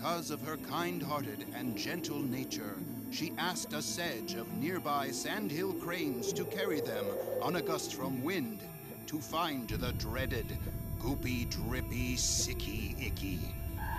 Because of her kind-hearted and gentle nature, she asked a sedge of nearby sandhill cranes to carry them on a gust from wind to find the dreaded Goopy Drippy Sicky Icky.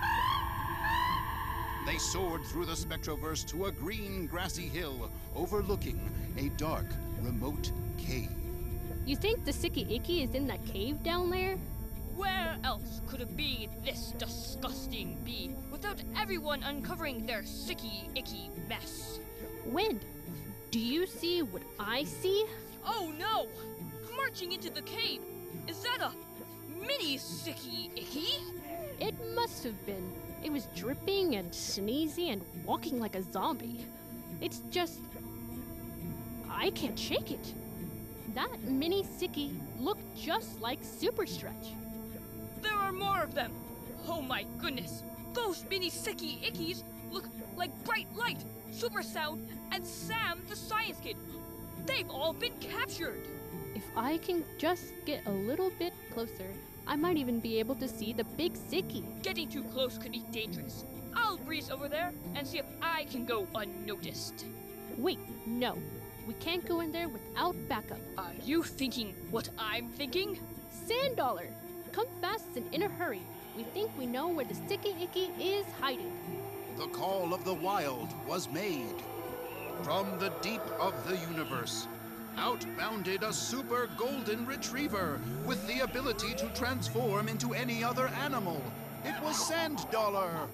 They soared through the Spectroverse to a green, grassy hill overlooking a dark, remote cave. You think the Sicky Icky is in that cave down there? Where else could it be this disgusting bee without everyone uncovering their sicky icky mess? Wind, do you see what I see? Oh no! Marching into the cave! Is that a mini sicky icky? It must have been. It was dripping and sneezy and walking like a zombie. It's just... I can't shake it. That mini Sicky looked just like Super Stretch. There are more of them! Oh my goodness! Those mini sicky ickies look like Bright Light, Super Sound, and Sam the Science Kid. They've all been captured! If I can just get a little bit closer, I might even be able to see the big Sicky. Getting too close could be dangerous. I'll breeze over there and see if I can go unnoticed. Wait, no. We can't go in there without backup. Are you thinking what I'm thinking? Sand Dollar! Come fast and in a hurry. We think we know where the Sicky Icky is hiding. The call of the wild was made. From the deep of the universe, out bounded a super golden retriever with the ability to transform into any other animal. It was Sand Dollar.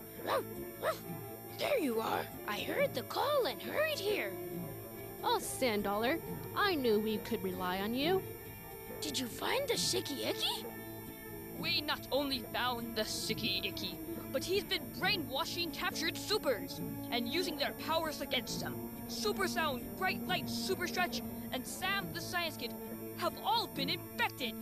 There you are. I heard the call and hurried here. Oh, Sand Dollar, I knew we could rely on you. Did you find the Sicky Icky? We not only found the Sicky Icky, but he's been brainwashing captured supers and using their powers against them. Super Sound, Bright Light, Super Stretch, and Sam the Science Kid have all been infected.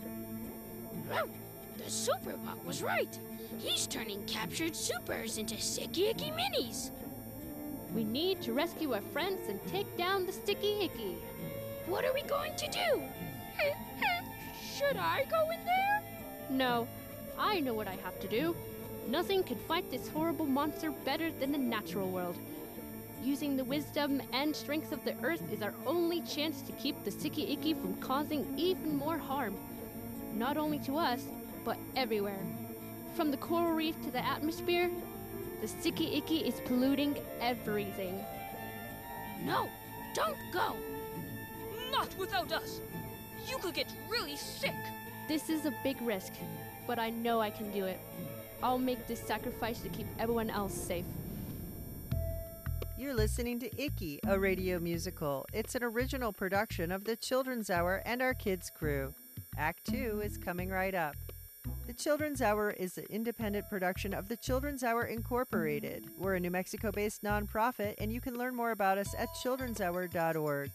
The Superbot was right. He's turning captured supers into Sicky Icky minis. We need to rescue our friends and take down the Sicky Icky. What are we going to do? Should I go in there? No, I know what I have to do. Nothing can fight this horrible monster better than the natural world. Using the wisdom and strength of the earth is our only chance to keep the Sicky Icky from causing even more harm. Not only to us, but everywhere. From the coral reef to the atmosphere, the Sicky Icky is polluting everything. No, don't go. Not without us. You could get really sick. This is a big risk, but I know I can do it. I'll make this sacrifice to keep everyone else safe. You're listening to Icky, a radio musical. It's an original production of the Children's Hour and our kids' crew. Act 2 is coming right up. The Children's Hour is an independent production of the Children's Hour Incorporated. We're a New Mexico-based nonprofit, and you can learn more about us at childrenshour.org.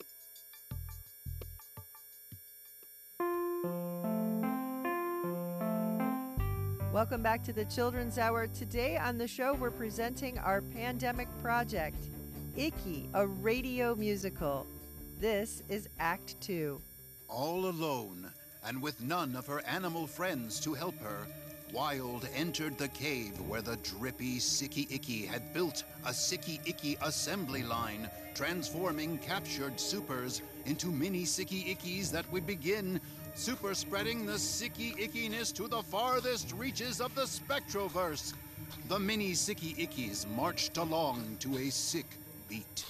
Welcome back to the Children's Hour. Today on the show, we're presenting our pandemic project, Icky, a radio musical. This is Act 2. All alone, and with none of her animal friends to help her, Wild entered the cave where the drippy Sicky Icky had built a Sicky Icky assembly line, transforming captured supers into mini Sicky Ickies that would begin super spreading the Sicky Ickiness to the farthest reaches of the Spectroverse. The mini Sicky Ickies marched along to a sick beat.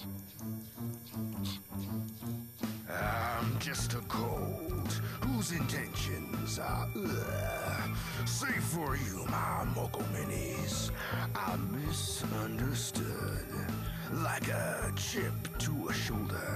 I'm just a cold whose intentions are safe for you, my Moco Minis. I'm misunderstood, like a chip to a shoulder.